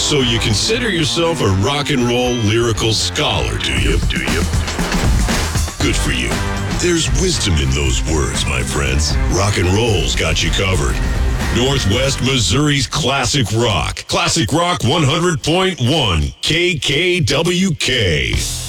So you consider yourself a rock and roll lyrical scholar, do you? Good for you. There's wisdom in those words, my friends. Rock and roll's got you covered. Northwest Missouri's Classic Rock. Classic Rock 100.1 KKWK.